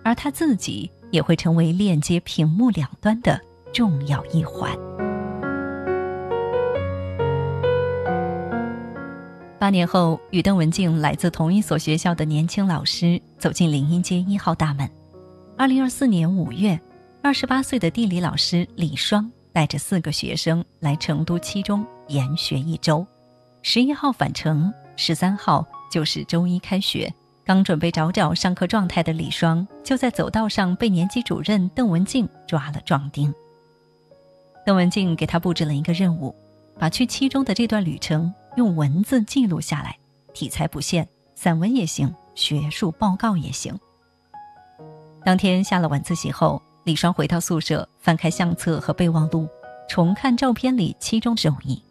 而他自己也会成为链接屏幕两端的重要一环。8年后，与邓文静来自同一所学校的年轻老师走进林荫街1号大门。2024年5月，28岁的地理老师李双带着4个学生来成都七中研学1周。11号返程，13号就是周一开学。刚准备找上课状态的李双，就在走道上被年级主任邓文静抓了壮丁。邓文静给他布置了一个任务，把去七中的这段旅程用文字记录下来，题材不限，散文也行，学术报告也行。当天下了晚自习后，李双回到宿舍，翻开相册和备忘录，重看照片里七中手艺。